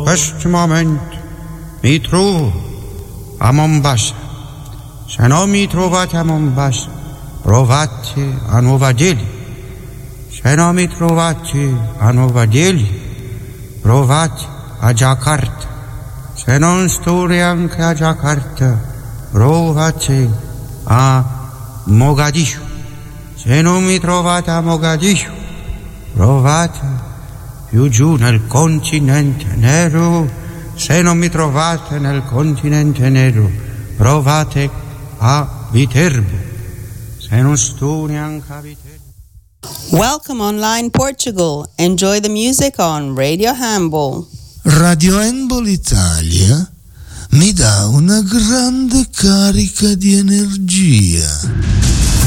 questo momento mi trovo a Mombasa. Se non mi trovate a Mombasa, provate a Nuova Delhi. Se non mi trovate a Nuova Delhi, provate a Jakarta. Se non sto neanche a Jakarta, provate a Mogadiscio. Se non mi trovate a Mogadiscio, provate più giù nel continente nero. Se non mi trovate nel continente nero, provate a Viterbo. Se non sto neanche a Viterbo. Welcome online Portugal. Enjoy the music on Radio Handball. Radio Handball Italia mi dà una grande carica di energia.